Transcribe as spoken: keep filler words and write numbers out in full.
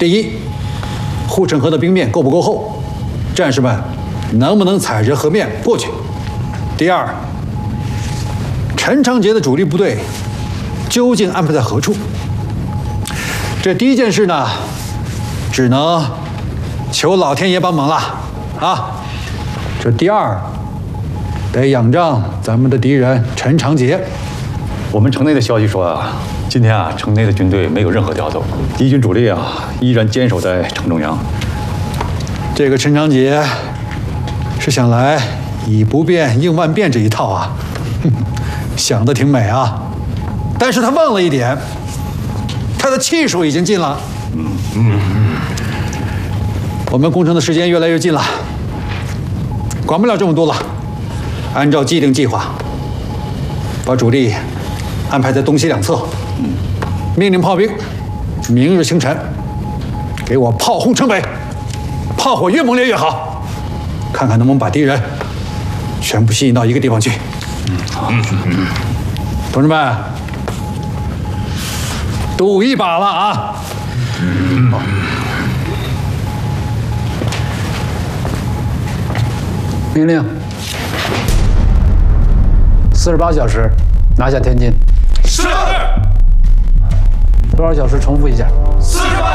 第一，护城河的冰面够不够厚，战士们能不能踩着河面过去？第二，陈长捷的主力部队究竟安排在何处？这第一件事呢，只能求老天爷帮忙了啊！这第二，得仰仗咱们的敌人陈长捷。 我们城内的消息说啊，今天啊，城内的军队没有任何调动，敌军主力啊依然坚守在城中央。 这个陈长捷是想来以不变应万变这一套啊，想得挺美啊，但是他忘了一点，他的气数已经尽了。嗯嗯，我们攻城的时间越来越近了，管不了这么多了，按照既定计划，把主力安排在东西两侧，命令炮兵，明日清晨给我炮轰城北，炮火越猛烈越好，看看能不能把敌人全部吸引到一个地方去。嗯，好。嗯，同志们，赌一把了啊！嗯。命令：四十八小时拿下天津。 是。 多少小时？重复一下。 四十八。